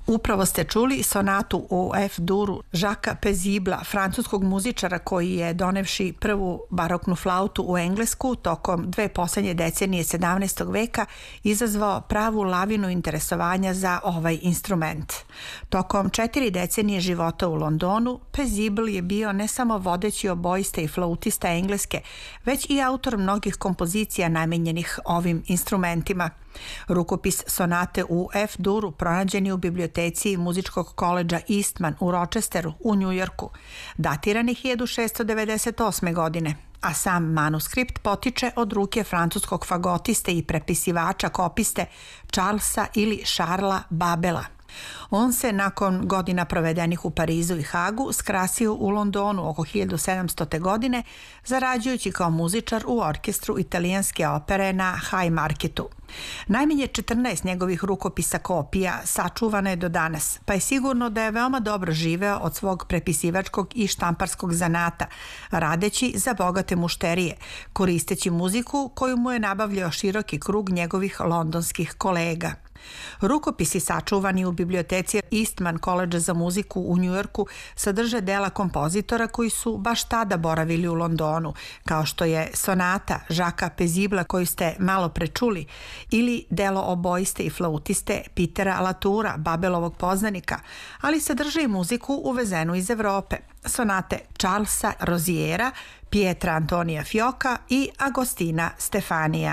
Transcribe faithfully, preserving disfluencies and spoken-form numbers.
Upravo ste čuli sonatu u F-duru Jacquesa Pezibla, francuskog muzičara koji je donevši prvu baroknu flautu u Englesku tokom dve poslednje decenije sedamnaestog veka izazvao pravu lavinu interesovanja za ovaj instrument. Tokom četiri decenije života u Londonu, Pezibl je bio ne samo vodeći oboista i flautista Engleske, već i autor mnogih kompozicija namenjenih ovim instrumentima. Rukopis sonate u F-duru pronađen je u biblioteci muzičkog koledža Eastman u Rochesteru u Njujorku, datiran je hiljadu šessto devedeset osme. godine, a sam manuskript potiče od ruke francuskog fagotiste i prepisivača kopiste Charlesa ili Charlesa Babela. On se nakon godina provedenih u Parizu i Hagu skrasio u Londonu oko hiljadu sedamstote. godine, zarađujući kao muzičar u orkestru italijanske opere na Haymarketu. Najmanje četrnaest njegovih rukopisa kopija sačuvano je do danas, pa je sigurno da je veoma dobro živeo od svog prepisivačkog i štamparskog zanata, radeći za bogate mušterije, koristeći muziku koju mu je nabavljao široki krug njegovih londonskih kolega. Rukopisi sačuvani u biblioteci Eastman koledža za muziku u Njujorku sadrže dela kompozitora koji su baš tada boravili u Londonu, kao što je sonata Jacquesa Pezibla koju ste malo prečuli ili delo oboiste i flautiste Petera Latoura, Babelovog poznanika, ali sadrže i muziku uvezenu iz Evrope, sonate Charlesa Roziera, Pietra Antonija Fioca i Agostina Stefanija.